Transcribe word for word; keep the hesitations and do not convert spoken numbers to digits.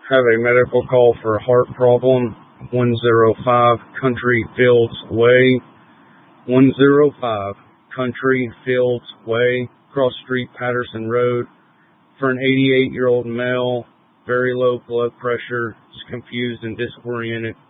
Have a medical call for a heart problem. one oh five Country Fields Way. one oh five Country Fields Way, cross street Patterson Road. For an eighty-eight-year-old male, very low blood pressure, is confused and disoriented.